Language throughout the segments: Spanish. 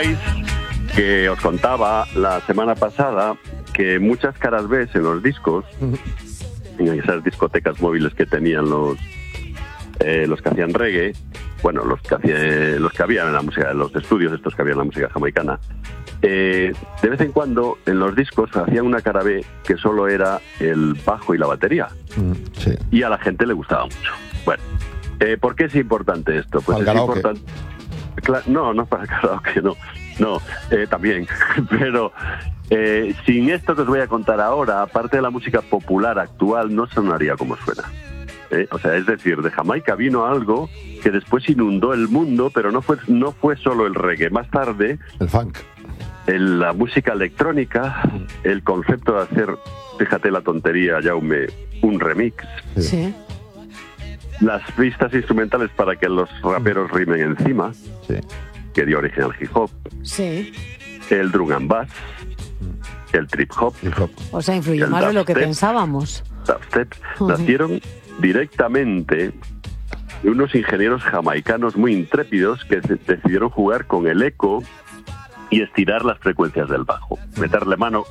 acordáis que os contaba la semana pasada que muchas caras B en los discos, en esas discotecas móviles que tenían los que hacían reggae, bueno, los que habían en la música, los estudios estos que habían en la música jamaicana, de vez en cuando en los discos hacían una cara B que solo era el bajo y la batería. Sí. Y a la gente le gustaba mucho. Bueno, ¿por qué es importante esto? Pues ¿Para el es karaoke? importante. No para el karaoke, no, también, pero sin esto que os voy a contar ahora, aparte de la música popular actual, no sonaría como suena. O sea, es decir, de Jamaica vino algo que después inundó el mundo, pero no fue solo el reggae. Más tarde, el funk, la música electrónica, el concepto de hacer, fíjate la tontería, Jaume, un remix. Sí. Las pistas instrumentales para que los raperos rimen encima, sí, que dio origen al hip hop. Sí. El drum and bass, el trip hop. O sea, influyó más de lo que pensábamos. Dubstep, nacieron directamente de unos ingenieros jamaicanos muy intrépidos que decidieron jugar con el eco y estirar las frecuencias del bajo. Meterle mano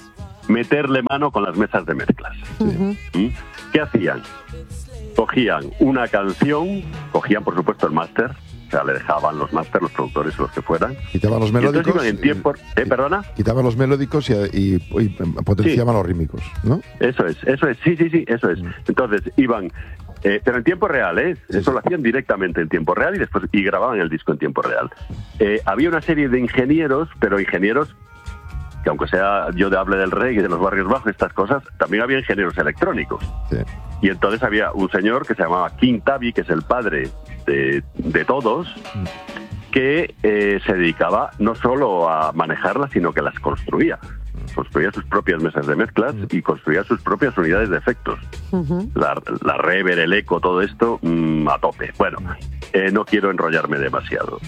con las mesas de mezclas. ¿Mm? ¿Qué hacían? Cogían una canción, cogían por supuesto el máster, o sea, le dejaban los máster, los productores, los que fueran. Quitaban los melódicos. Y entonces iban en tiempo, ¿perdona? Quitaban los melódicos y potenciaban los rítmicos, ¿no? Eso es, sí, eso es. Entonces iban, pero en tiempo real, eso lo hacían directamente en tiempo real y grababan el disco en tiempo real. Había una serie de ingenieros, pero ingenieros que aunque sea yo hable del reggae, de los barrios bajos, estas cosas, también había ingenieros electrónicos. Sí. Y entonces había un señor que se llamaba King Tabby, que es el padre de todos, que se dedicaba no solo a manejarlas, sino que las construía. Construía sus propias mesas de mezclas y construía sus propias unidades de efectos. La reverb, el eco, todo esto a tope. Bueno, no quiero enrollarme demasiado.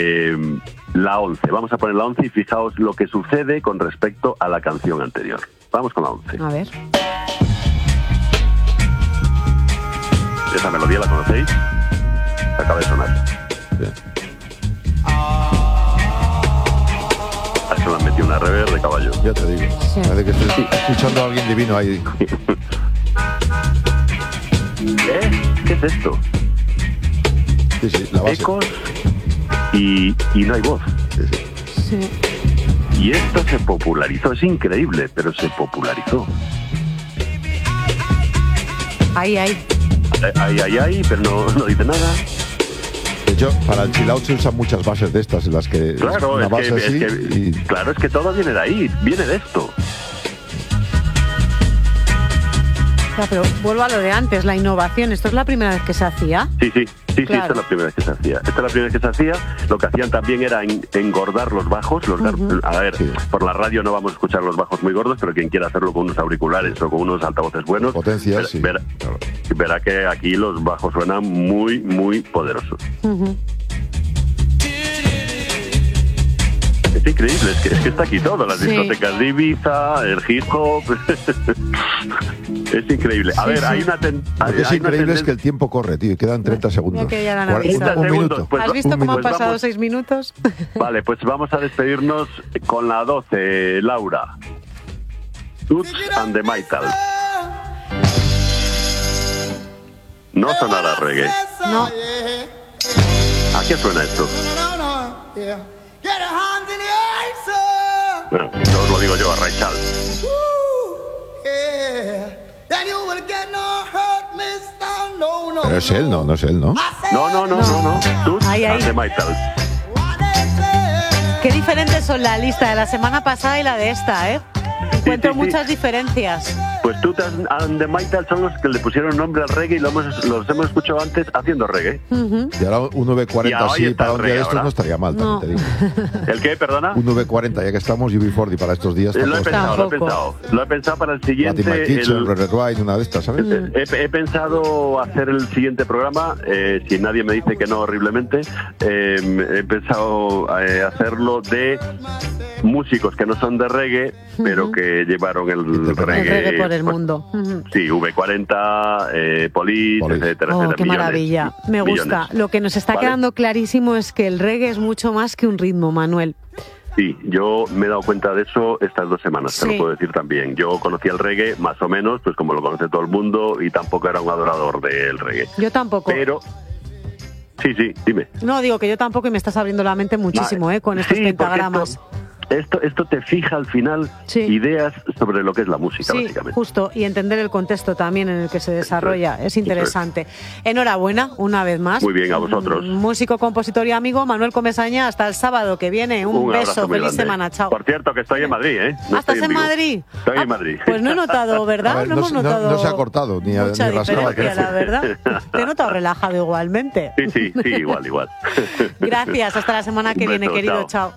La 11, vamos a poner la 11 y fijaos lo que sucede con respecto a la canción anterior. Vamos con la 11. A ver. Esa melodía la conocéis, acaba de sonar. Bien. A eso le han metido una reverb de caballo. Ya te digo, sí. Parece que estoy escuchando a alguien divino ahí. ¿Qué es esto? Sí, la base. Ecos y no hay voz. Sí. Y esto se popularizó, es increíble, pero se popularizó. Ahí. Pero no dice nada. De hecho, para el chill out se usan muchas bases de estas en las que claro, una base así claro, es que todo viene de ahí, viene de esto. Ya, pero vuelvo a lo de antes, la innovación. ¿Esto es la primera vez que se hacía? Sí, claro. Esta es la primera vez que se hacía. Lo que hacían también era engordar los bajos. A ver, por la radio no vamos a escuchar los bajos muy gordos, pero quien quiera hacerlo con unos auriculares o con unos altavoces buenos, potencias, verá que aquí los bajos suenan muy, muy poderosos. Es increíble, es que está aquí todo, las discotecas de Ibiza, el hip hop. Es increíble. A ver, hay una Lo que es increíble es que el tiempo corre, tío, y quedan 30 segundos. Un minuto. ¿Has visto cómo han pasado 6 minutos? Vale, pues vamos a despedirnos con la 12, Laura. Toots and the Maytals. No sonará reggae. No. ¿A qué suena esto? Bueno, yo os lo digo yo, a Ray Charles. Pero es él, no es él, ¿no? No. Toots and the Maytals. Qué diferentes son la lista de la semana pasada y la de esta, ¿eh? Encuentro muchas diferencias. Pues Toots and the Maytals son los que le pusieron nombre al reggae y los hemos escuchado antes haciendo reggae. Y ahora un V40 así para un día de estos no estaría mal, también te digo. ¿El qué, perdona? Un V40, ya que estamos, UB40 para estos días. Lo he pensado para el siguiente. My Kitchen, Red Wine, una de estas, ¿sabes? He pensado hacer el siguiente programa, si nadie me dice que no horriblemente, he pensado hacerlo de músicos que no son de reggae, pero que llevaron el reggae por el mundo. Sí, V40, Police, etcétera, etcétera. Qué maravilla. Me gusta. Lo que nos está quedando clarísimo es que el reggae es mucho más que un ritmo, Manuel. Sí, yo me he dado cuenta de eso estas 2 semanas, te lo puedo decir también. Yo conocí el reggae más o menos, pues como lo conoce todo el mundo, y tampoco era un adorador del reggae. Yo tampoco. Pero... Sí, dime. No, digo que yo tampoco, y me estás abriendo la mente muchísimo, con estos pentagramas. Esto te fija al final ideas sobre lo que es la música, básicamente. Justo, y entender el contexto también en el que se desarrolla. Es interesante. Enhorabuena, una vez más. Muy bien, a vosotros. Músico, compositor y amigo Manuel Comesaña, hasta el sábado que viene. Un beso, feliz semana, chao. Por cierto, que estoy en Madrid, ¿eh? No ¿estás en Madrid? Estoy en Madrid. Pues no he notado, ¿verdad? Ver, no hemos notado no se ha cortado, ni mucha rascado. diferencia, la verdad. Te he notado relajado igualmente. Sí, igual. Gracias, hasta la semana que viene, querido. Chao.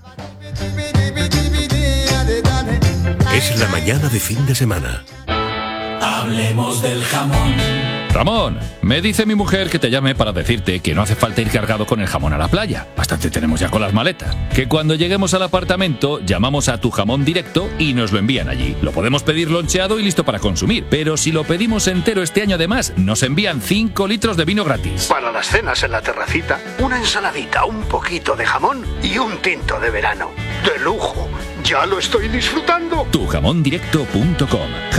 Es la mañana de fin de semana. Hablemos del jamón. Ramón, me dice mi mujer que te llame para decirte que no hace falta ir cargado con el jamón a la playa. Bastante tenemos ya con las maletas. Que cuando lleguemos al apartamento llamamos a Tu Jamón Directo y nos lo envían allí. Lo podemos pedir loncheado y listo para consumir. Pero si lo pedimos entero este año además, nos envían 5 litros de vino gratis. Para las cenas en la terracita, una ensaladita, un poquito de jamón y un tinto de verano. ¡De lujo! ¡Ya lo estoy disfrutando! Tujamondirecto.com